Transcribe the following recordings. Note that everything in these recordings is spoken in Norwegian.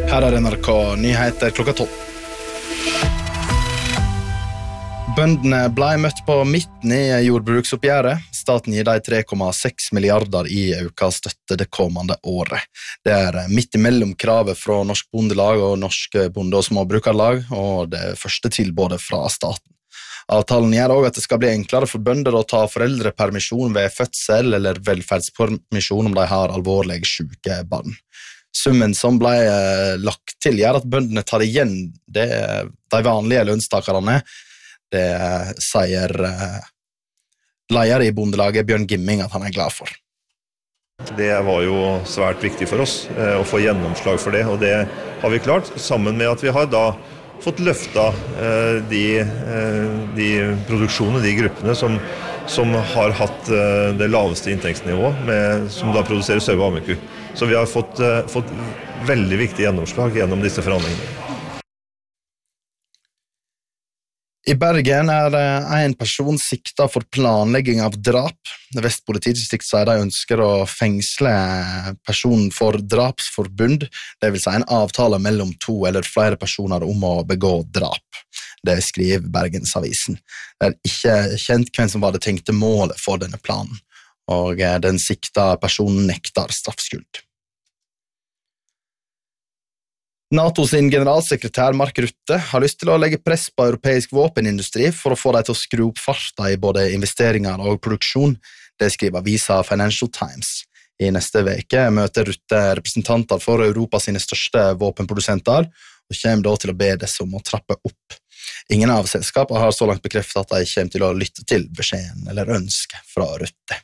Her NRK Nyheter klokka 12. Bøndene ble møtt på midten i jordbruksoppgjøret. Staten gir de 3,6 milliarder i øka støtte det kommende året. Det midt imellom kravet fra Norsk Bondelag og Norske Bonde- og Småbrukarlag, og det første tilbudet fra staten. Avtalen gjør også at det skal bli enklere for bønder å ta foreldrepermisjon ved fødsel eller velferdspermisjon om de har alvorlig syke barn. Summen som ble lagt til gjør at bøndene tar igjen de vanlige lønnstakerne. Det sier leder i Bondelaget Bjørn Gimming at han glad for. Det var jo svært viktig for oss å få gjennomslag for det, og det har vi klart, sammen med at vi har da fått løfta de produksjonene, de gruppene som har hatt det laveste inntektsnivået, som da produserer sau og ammeku. Så vi har fått veldig viktig gjennomslag gjennom disse forhandlingene. I Bergen en person siktet for planlegging av drap. Vest politidistrikt sier de ønsker å fengsle personen for drapsforbund, det vil si en avtale mellom 2 eller flere personer om å begå drap. Det skriver Bergensavisen. Det ikke kjent hvem som var det tenkte målet for denne planen, og den sikta personen nektar straffskyld. NATO sin generalsekretær Mark Rutte har lyst til å legge press på europeisk våpenindustri for å få dem til å skru opp farta i både investeringer og produksjon. Det skriver avisa Financial Times. I neste veke møter Rutte representanter for Europas sine største våpenprodusenter, og kommer da til å be disse om å trappe opp. Ingen av selskapene har så langt bekreftet at de kommer til å lytte til beskjeden eller ønske fra Rutte.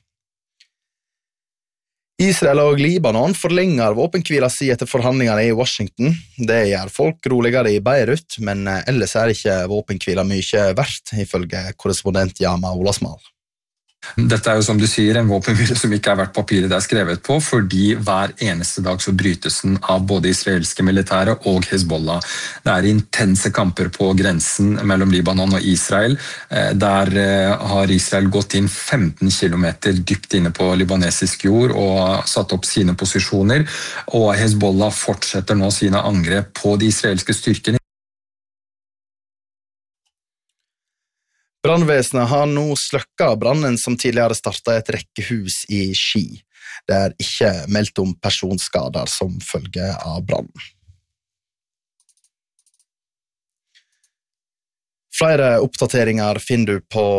Israel og Libanon forlenger våpenhvila si etter forhandlingene i Washington. Det gjør folk roligere i Beirut, men ellers ikke våpenhvila mye verdt, ifølge korrespondent Yama Olasmal. Dette jo som du sier en våpenhvile som ikke verdt papiret det skrevet på, fordi hver eneste dag så brytes den av både israelske militære og Hezbollah. Det intense kamper på grensen mellom Libanon og Israel. Der har Israel gått inn 15 kilometer dypt inne på libanesisk jord og satt opp sine posisjoner, og Hezbollah fortsetter nå sine angrep på de israelske styrkene. Brannvesenet har nå sløkket brannen som tidligere startet et rekkehus i Ski. Det ikke meldt om personskader som følge av brannen. Flere oppdateringer finner du på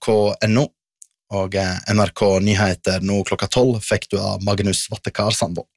nrk.no, og NRK Nyheter nå klokka 12 fikk du av Magnus Vattekar Sandbo.